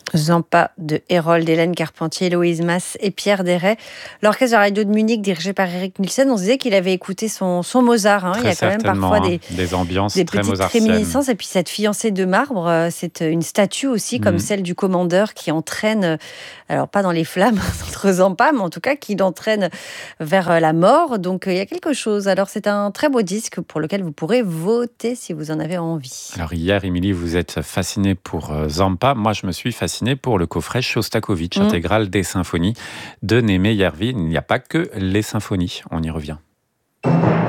Zampa de Hérold, Hélène Carpentier, Loïse Masse et Pierre Deray. L'orchestre de la radio de Munich, dirigé par Eric Nielsen, on se disait qu'il avait écouté son Mozart. Il y Très a quand même parfois certainement, des ambiances des très petites mozartiennes. réminiscences. Et puis cette fiancée de marbre, c'est une statue aussi, comme Mmh. celle du commandeur qui entraîne, alors pas dans les flammes notre Zampa, mais en tout cas qui l'entraîne vers la mort. Donc il y a quelque chose. Alors c'est un très beau disque pour lequel vous pourrez voter si vous en avez envie. Alors hier, Émilie, vous êtes fascinée pour Zampa. Moi, je me suis fasciné pour le coffret Shostakovich, Mm. intégral des symphonies de Némé Järvi. Il n'y a pas que les symphonies. On y revient.